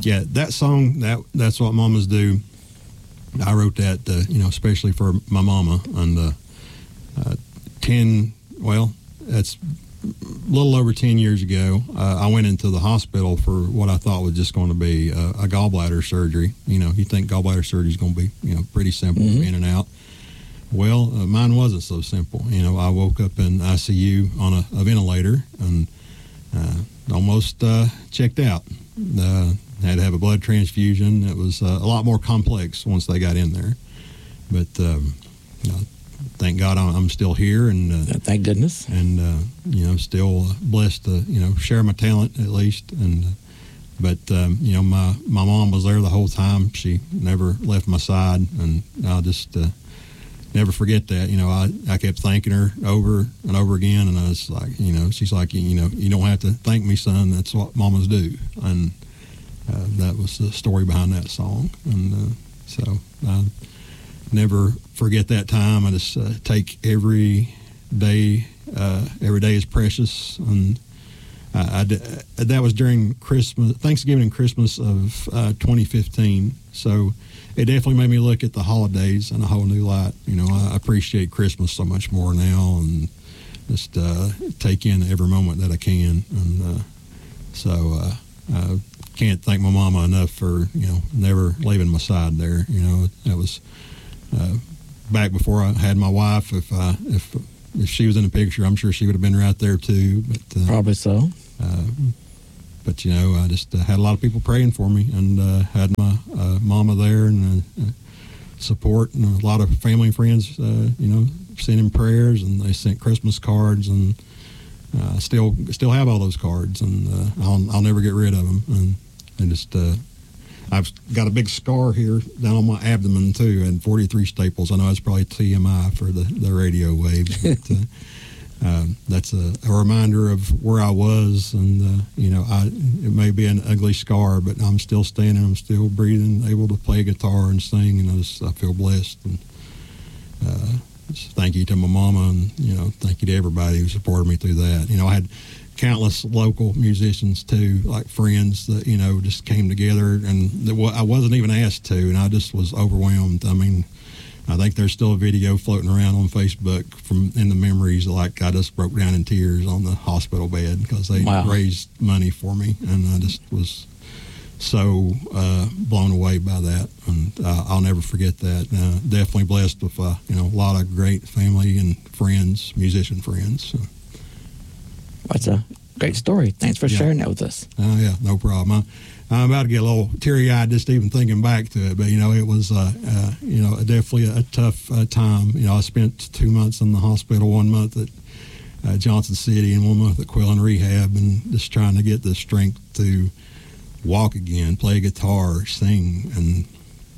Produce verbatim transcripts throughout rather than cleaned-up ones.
yeah, that song, that that's what mamas do. I wrote that, uh, you know, especially for my mama. And uh, uh, ten, well, that's a little over ten years ago. Uh, I went into the hospital for what I thought was just going to be a, a gallbladder surgery. You know, you think gallbladder surgery is going to be, you know, pretty simple, mm-hmm. in and out. Well, uh, mine wasn't so simple. You know, I woke up in I C U on a, a ventilator and uh, almost uh, checked out. Uh, had to have a blood transfusion. It was uh, a lot more complex once they got in there. But um, you know, thank God I'm, I'm still here, and uh, thank goodness, and uh, you know, still blessed to you know share my talent at least. And uh, but um, you know, my my mom was there the whole time. She never left my side, and I just. Uh, Never forget that. You know, I, I kept thanking her over and over again, and I was like, you know, she's like, you know, you don't have to thank me, son. That's what mamas do. And uh, that was the story behind that song. And uh, so I never forget that time. I just uh, take every day, uh, every day is precious. And I, I, that was during Christmas, Thanksgiving and Christmas of uh, twenty fifteen. So it definitely made me look at the holidays in a whole new light. You know, I appreciate Christmas so much more now, and just uh, take in every moment that I can. And uh, so uh, I can't thank my mama enough for, you know, never leaving my side there. You know, that was uh, back before I had my wife. If I, if if she was in the picture, I'm sure she would have been right there too. But uh, probably so. Uh, But, you know, I just uh, had a lot of people praying for me, and uh, had my uh, mama there, and uh, support, and a lot of family and friends, uh, you know, sending prayers, and they sent Christmas cards, and I uh, still still have all those cards, and uh, I'll I'll never get rid of them. And, and just uh, I've got a big scar here down on my abdomen too, and forty-three staples. I know it's probably T M I for the, the radio waves, but. Uh, Uh, that's a, a reminder of where I was, and uh, you know, I it may be an ugly scar, but I'm still standing, I'm still breathing, able to play guitar and sing, and I just I feel blessed. And uh, just thank you to my mama, and you know, thank you to everybody who supported me through that. You know, I had countless local musicians too, like friends that you know just came together, and I wasn't even asked to, and I just was overwhelmed. I mean. I think there's still a video floating around on Facebook from in the memories, like I just broke down in tears on the hospital bed because they wow. raised money for me, and I just was so uh, blown away by that, and uh, I'll never forget that. Uh, definitely blessed with uh, you know a lot of great family and friends, musician friends. So. That's a great story. Thanks for yeah. sharing that with us. Oh uh, yeah, no problem. I, I'm about to get a little teary-eyed just even thinking back to it, but, you know, it was, uh, uh, you know, definitely a, a tough uh, time. You know, I spent two months in the hospital, one month at uh, Johnson City and one month at Quillen Rehab, and just trying to get the strength to walk again, play guitar, sing, and,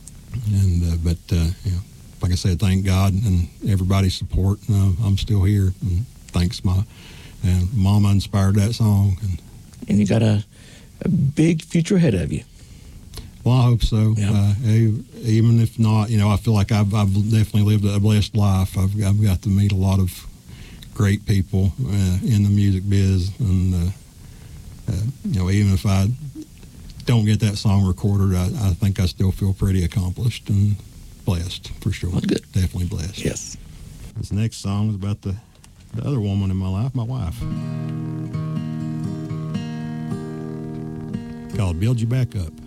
and uh, but, uh, you know, like I said, thank God and everybody's support. Uh, I'm still here, and thanks my, and Mama inspired that song. And, and you got a... a big future ahead of you. Well, I hope so. Yeah. Uh, even if not, you know, I feel like I've, I've definitely lived a blessed life. I've, I've got to meet a lot of great people uh, in the music biz, and uh, uh, you know, even if I don't get that song recorded, I, I think I still feel pretty accomplished and blessed for sure. Well, good. Definitely blessed. Yes. This next song is about the the other woman in my life, my wife. Called Build You Back Up.